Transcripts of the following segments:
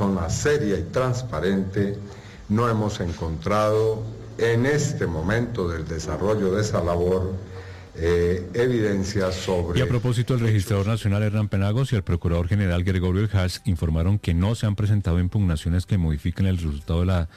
persona seria y transparente, no hemos encontrado en este momento del desarrollo de esa labor evidencias sobre... Y a propósito, el registrador nacional Hernán Penagos y el procurador general Gregorio Elhas informaron que no se han presentado impugnaciones que modifiquen el resultado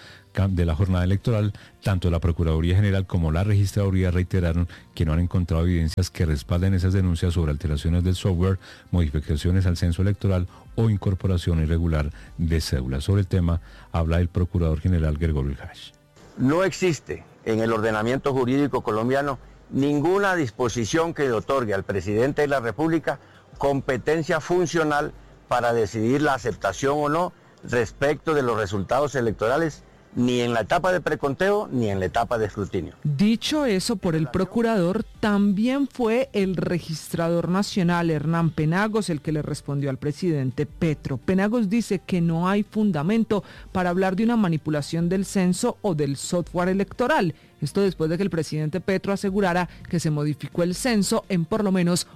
de la jornada electoral. Tanto la Procuraduría General como la Registraduría reiteraron que no han encontrado evidencias que respalden esas denuncias sobre alteraciones del software, modificaciones al censo electoral o incorporación irregular de cédulas. Sobre el tema habla el Procurador General Gregorio Elhas. No existe en el ordenamiento jurídico colombiano ninguna disposición que le otorgue al presidente de la República competencia funcional para decidir la aceptación o no respecto de los resultados electorales, ni en la etapa de preconteo ni en la etapa de escrutinio. Dicho eso por el procurador, también fue el registrador nacional Hernán Penagos el que le respondió al presidente Petro. Penagos dice que no hay fundamento para hablar de una manipulación del censo o del software electoral. Esto después de que el presidente Petro asegurara que se modificó el censo en por lo menos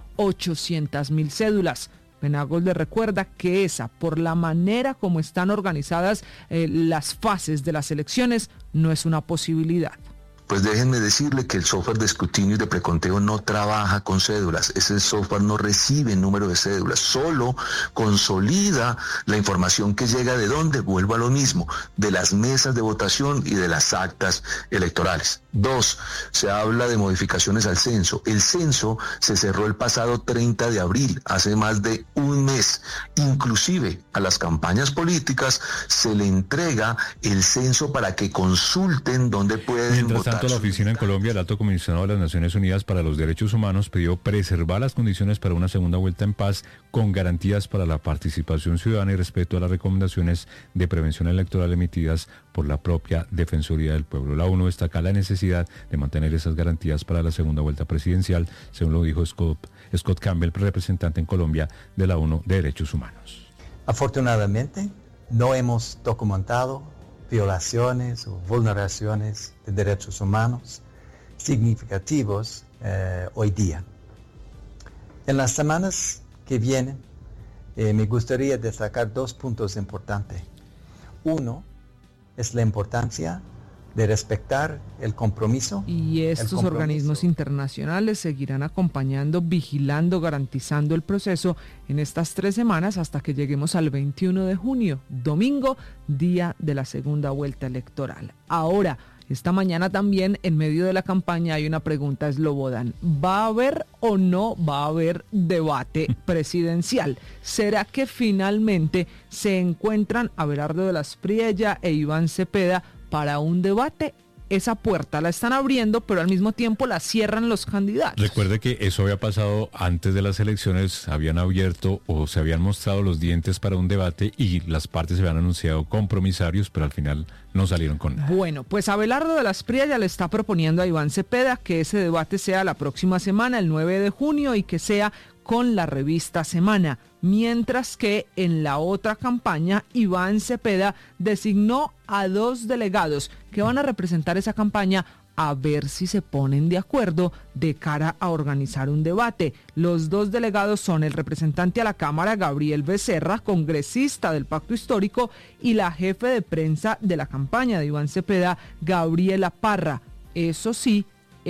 800.000 cédulas. Penagos le recuerda que por la manera como están organizadas las fases de las elecciones, no es una posibilidad. Pues déjenme decirle que el software de escrutinio y de preconteo no trabaja con cédulas. Ese software no recibe número de cédulas, solo consolida la información que llega de dónde, vuelvo a lo mismo, de las mesas de votación y de las actas electorales. 2, se habla de modificaciones al censo. El censo se cerró el pasado 30 de abril, hace más de un mes. Inclusive a las campañas políticas se le entrega el censo para que consulten dónde pueden votar. La oficina en Colombia, el Alto Comisionado de las Naciones Unidas para los Derechos Humanos, pidió preservar las condiciones para una segunda vuelta en paz con garantías para la participación ciudadana y respeto a las recomendaciones de prevención electoral emitidas por la propia Defensoría del Pueblo. La ONU destaca la necesidad de mantener esas garantías para la segunda vuelta presidencial, según lo dijo Scott Campbell, representante en Colombia de la ONU de Derechos Humanos. Afortunadamente, no hemos documentado violaciones o vulneraciones de derechos humanos significativos hoy día. En las semanas que vienen, me gustaría destacar 2 puntos importantes. Uno es la importancia de respetar el compromiso. Y estos organismos internacionales seguirán acompañando, vigilando, garantizando el proceso en estas 3 semanas hasta que lleguemos al 21 de junio, domingo, día de la segunda vuelta electoral. Ahora, esta mañana también, en medio de la campaña, hay una pregunta, Slobodan. ¿Va a haber o no va a haber debate presidencial? ¿Será que finalmente se encuentran Abelardo de la Espriella e Iván Cepeda para un debate? Esa puerta la están abriendo, pero al mismo tiempo la cierran los candidatos. Recuerde que eso había pasado antes de las elecciones, habían abierto o se habían mostrado los dientes para un debate y las partes se habían anunciado compromisarios, pero al final no salieron con nada. Bueno, pues Abelardo de la Espriella le está proponiendo a Iván Cepeda que ese debate sea la próxima semana, el 9 de junio, y que sea con la revista Semana, mientras que en la otra campaña Iván Cepeda designó a 2 delegados que van a representar esa campaña a ver si se ponen de acuerdo de cara a organizar un debate. Los 2 delegados son el representante a la Cámara, Gabriel Becerra, congresista del Pacto Histórico, y la jefe de prensa de la campaña de Iván Cepeda, Gabriela Parra. Eso sí,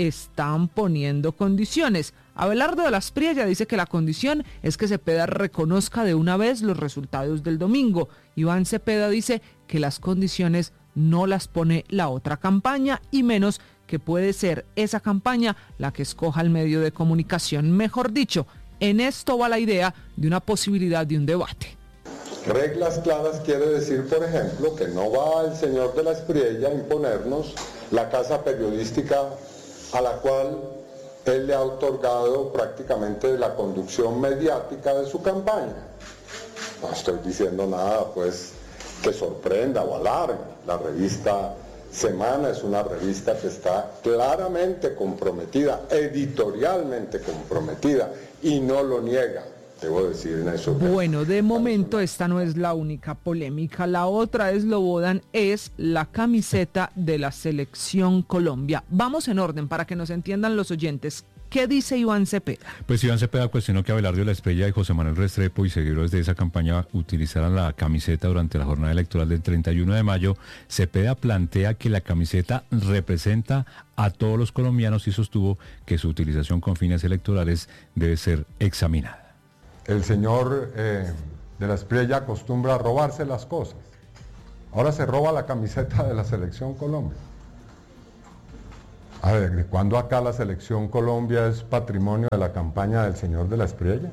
están poniendo condiciones. Abelardo de la Espriella dice que la condición es que Cepeda reconozca de una vez los resultados del domingo. Iván Cepeda dice que las condiciones no las pone la otra campaña, y menos que puede ser esa campaña la que escoja el medio de comunicación. Mejor dicho, en esto va la idea de una posibilidad de un debate. Reglas claras quiere decir, por ejemplo, que no va el señor de la Espriella a imponernos la casa periodística a la cual él le ha otorgado prácticamente la conducción mediática de su campaña. No estoy diciendo nada pues que sorprenda o alarme. La revista Semana es una revista que está claramente comprometida, editorialmente comprometida, y no lo niega. Debo decir en eso. Bueno, de momento esta no es la única polémica. La otra, Slobodan, es la camiseta de la Selección Colombia. Vamos en orden para que nos entiendan los oyentes. ¿Qué dice Iván Cepeda? Pues Iván Cepeda cuestionó que Abelardo de la Espriella y José Manuel Restrepo y seguidores de esa campaña utilizaran la camiseta durante la jornada electoral del 31 de mayo. Cepeda plantea que la camiseta representa a todos los colombianos y sostuvo que su utilización con fines electorales debe ser examinada. El señor de la Espriella acostumbra a robarse las cosas. Ahora se roba la camiseta de la Selección Colombia. A ver, ¿de cuándo acá la Selección Colombia es patrimonio de la campaña del señor de la Espriella?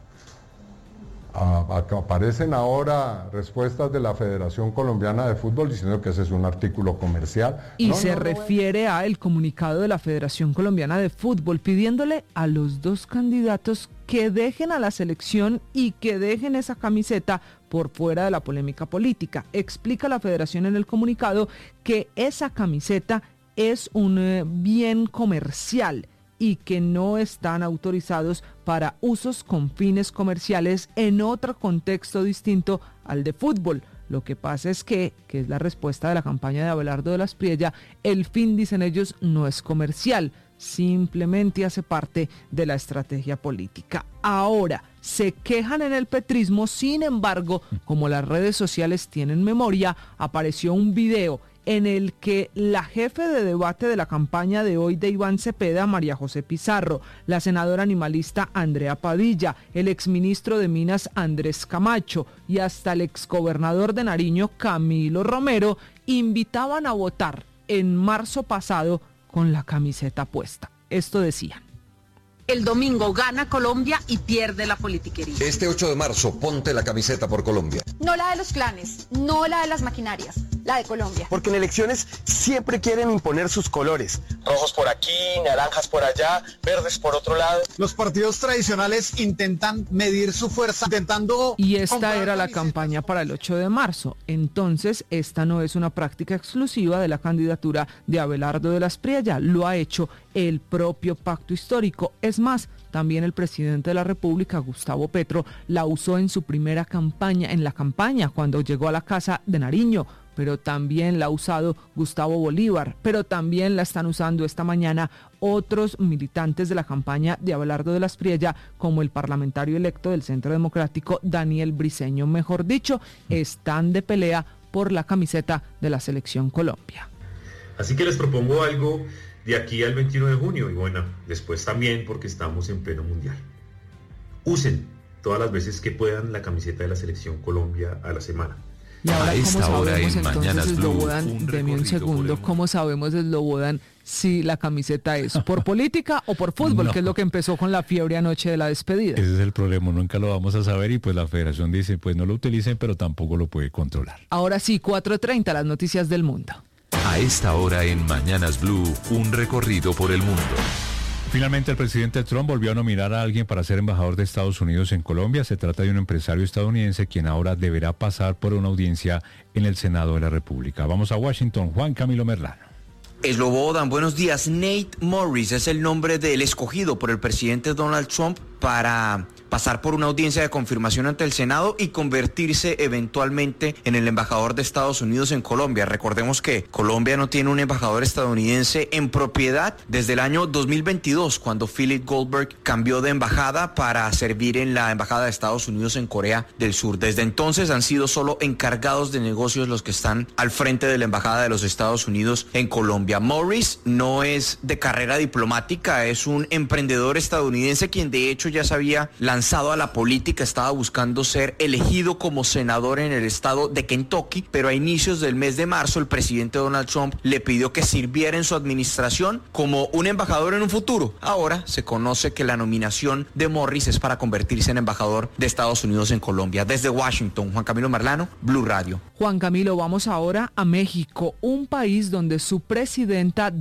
Aparecen ahora respuestas de la Federación Colombiana de Fútbol diciendo que ese es un artículo comercial. Y se refiere a el comunicado de la Federación Colombiana de Fútbol pidiéndole a los dos candidatos que dejen a la selección y que dejen esa camiseta por fuera de la polémica política. Explica la Federación en el comunicado que esa camiseta es un bien comercial y que no están autorizados para usos con fines comerciales en otro contexto distinto al de fútbol. Lo que pasa es que es la respuesta de la campaña de Abelardo de la Espriella, el fin, dicen ellos, no es comercial, simplemente hace parte de la estrategia política. Ahora, se quejan en el petrismo, sin embargo, como las redes sociales tienen memoria, apareció un video en el que la jefe de debate de la campaña de hoy de Iván Cepeda, María José Pizarro, la senadora animalista Andrea Padilla, el exministro de Minas Andrés Camacho y hasta el exgobernador de Nariño Camilo Romero invitaban a votar en marzo pasado con la camiseta puesta. Esto decían. El domingo gana Colombia y pierde la politiquería. Este 8 de marzo, ponte la camiseta por Colombia. No la de los clanes, no la de las maquinarias, la de Colombia. Porque en elecciones siempre quieren imponer sus colores. Rojos por aquí, naranjas por allá, verdes por otro lado. Los partidos tradicionales intentan medir su fuerza, intentando... Y esta era la campaña para el 8 de marzo. Entonces, esta no es una práctica exclusiva de la candidatura de Abelardo de la Espriella. Lo ha hecho el propio pacto histórico. Es más, también el presidente de la República, Gustavo Petro, la usó en su primera campaña, en la campaña cuando llegó a la Casa de Nariño, pero también la ha usado Gustavo Bolívar, pero también la están usando esta mañana otros militantes de la campaña de Abelardo de la Espriella, como el parlamentario electo del Centro Democrático, Daniel Briceño. Mejor dicho, están de pelea por la camiseta de la Selección Colombia. Así que les propongo algo de aquí al 21 de junio y bueno, después también porque estamos en pleno mundial. Usen todas las veces que puedan la camiseta de la Selección Colombia a la semana. Y ahora, a esta hora en Mañanas Blue, deme un segundo, ¿cómo sabemos, Slobodan, si la camiseta es por política o por fútbol, no, que es lo que empezó con la fiebre anoche de la despedida? Ese es el problema, nunca lo vamos a saber y pues la federación dice, pues no lo utilicen, pero tampoco lo puede controlar. Ahora sí, 4:30, las noticias del mundo. A esta hora en Mañanas Blue, un recorrido por el mundo. Finalmente, el presidente Trump volvió a nominar a alguien para ser embajador de Estados Unidos en Colombia. Se trata de un empresario estadounidense quien ahora deberá pasar por una audiencia en el Senado de la República. Vamos a Washington, Juan Camilo Merlano. Slobodan, buenos días. Nate Morris es el nombre del escogido por el presidente Donald Trump para pasar por una audiencia de confirmación ante el Senado y convertirse eventualmente en el embajador de Estados Unidos en Colombia. Recordemos que Colombia no tiene un embajador estadounidense en propiedad desde el año 2022, cuando Philip Goldberg cambió de embajada para servir en la embajada de Estados Unidos en Corea del Sur. Desde entonces han sido solo encargados de negocios los que están al frente de la embajada de los Estados Unidos en Colombia. Morris no es de carrera diplomática, es un emprendedor estadounidense quien de hecho ya se había lanzado a la política, estaba buscando ser elegido como senador en el estado de Kentucky, pero a inicios del mes de marzo el presidente Donald Trump le pidió que sirviera en su administración como un embajador en un futuro. Ahora se conoce que la nominación de Morris es para convertirse en embajador de Estados Unidos en Colombia. Desde Washington, Juan Camilo Merlano, Blue Radio. Juan Camilo, vamos ahora a México, un país donde su presidenta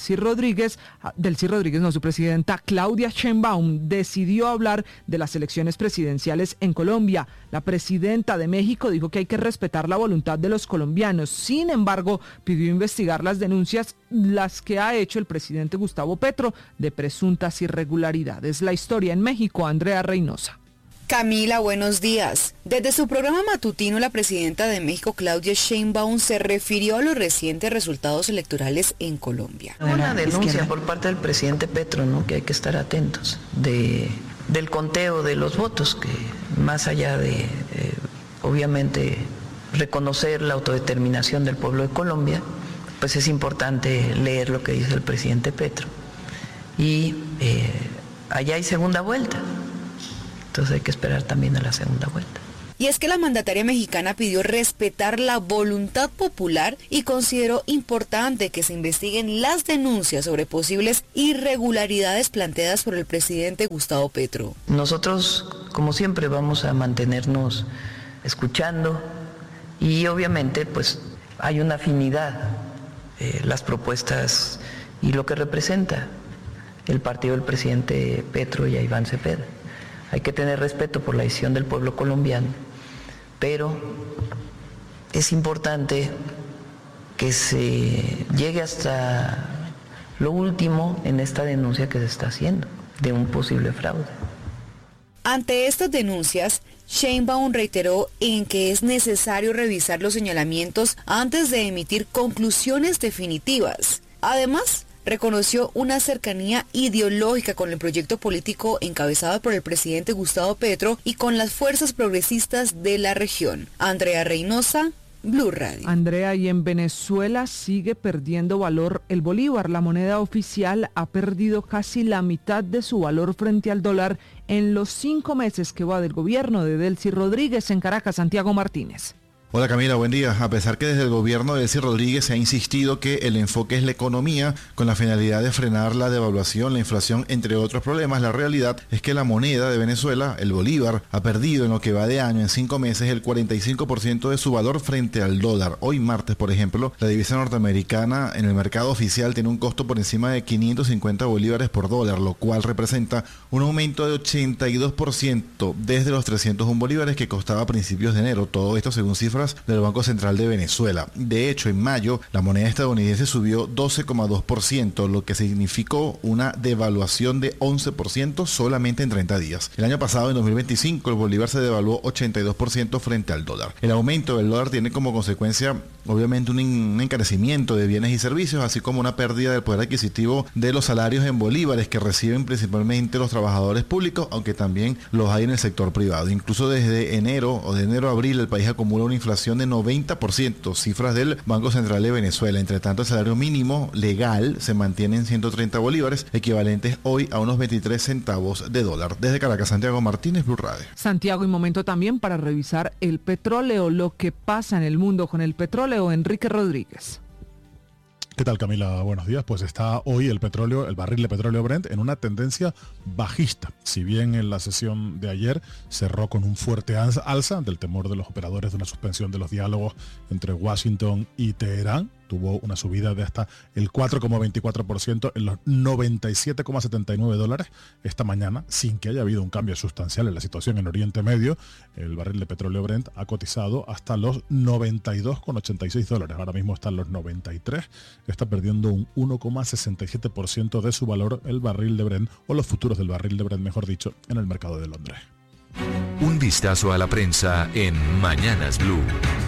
su presidenta Claudia Sheinbaum decidió hablar de las elecciones presidenciales en Colombia. La presidenta de México dijo que hay que respetar la voluntad de los colombianos. Sin embargo, pidió investigar las denuncias, las que ha hecho el presidente Gustavo Petro, de presuntas irregularidades. La historia en México, Andrea Reynosa. Camila, buenos días. Desde su programa matutino, la presidenta de México, Claudia Sheinbaum, se refirió a los recientes resultados electorales en Colombia. Una denuncia por parte del presidente Petro, ¿no? Que hay que estar atentos del conteo de los votos, que más allá de, obviamente, reconocer la autodeterminación del pueblo de Colombia, pues es importante leer lo que dice el presidente Petro. Y allá hay segunda vuelta. Entonces hay que esperar también a la segunda vuelta. Y es que la mandataria mexicana pidió respetar la voluntad popular y consideró importante que se investiguen las denuncias sobre posibles irregularidades planteadas por el presidente Gustavo Petro. Nosotros, como siempre, vamos a mantenernos escuchando y obviamente pues hay una afinidad, las propuestas y lo que representa el partido del presidente Petro y a Iván Cepeda. Hay que tener respeto por la decisión del pueblo colombiano, pero es importante que se llegue hasta lo último en esta denuncia que se está haciendo de un posible fraude. Ante estas denuncias, Sheinbaum reiteró en que es necesario revisar los señalamientos antes de emitir conclusiones definitivas. Además, reconoció una cercanía ideológica con el proyecto político encabezado por el presidente Gustavo Petro y con las fuerzas progresistas de la región. Andrea Reynosa, Blue Radio. Andrea, y en Venezuela sigue perdiendo valor el bolívar. La moneda oficial ha perdido casi la mitad de su valor frente al dólar en los 5 meses que va del gobierno de Delcy Rodríguez. En Caracas, Santiago Martínez. Hola Camila, buen día. A pesar que desde el gobierno de Delcy Rodríguez se ha insistido que el enfoque es la economía con la finalidad de frenar la devaluación, la inflación, entre otros problemas, la realidad es que la moneda de Venezuela, el bolívar, ha perdido en lo que va de año, en 5 meses, el 45% de su valor frente al dólar. Hoy martes, por ejemplo, la divisa norteamericana en el mercado oficial tiene un costo por encima de 550 bolívares por dólar, lo cual representa un aumento de 82% desde los 301 bolívares que costaba a principios de enero. Todo esto según cifras del Banco Central de Venezuela. De hecho, en mayo, la moneda estadounidense subió 12,2%, lo que significó una devaluación de 11% solamente en 30 días. El año pasado, en 2025, el bolívar se devaluó 82% frente al dólar. El aumento del dólar tiene como consecuencia, obviamente, un encarecimiento de bienes y servicios, así como una pérdida del poder adquisitivo de los salarios en bolívares que reciben principalmente los trabajadores públicos, aunque también los hay en el sector privado. Incluso desde enero o de enero a abril, el país acumula una inflación de 90%, cifras del Banco Central de Venezuela. Entre tanto, el salario mínimo legal se mantiene en 130 bolívares, equivalentes hoy a unos 23 centavos de dólar. Desde Caracas, Santiago Martínez, Blue Radio. Santiago, y momento también para revisar el petróleo, lo que pasa en el mundo con el petróleo. Enrique Rodríguez. ¿Qué tal, Camila? Buenos días. Pues está hoy el barril de petróleo Brent en una tendencia bajista. Si bien en la sesión de ayer cerró con un fuerte alza ante el temor de los operadores de una suspensión de los diálogos entre Washington y Teherán, tuvo una subida de hasta el 4,24% en los 97,79 dólares esta mañana, sin que haya habido un cambio sustancial en la situación en Oriente Medio. El barril de petróleo Brent ha cotizado hasta los 92,86 dólares. Ahora mismo está en los 93. Está perdiendo un 1,67% de su valor el barril de Brent, o los futuros del barril de Brent, mejor dicho, en el mercado de Londres. Un vistazo a la prensa en Mañanas Blue.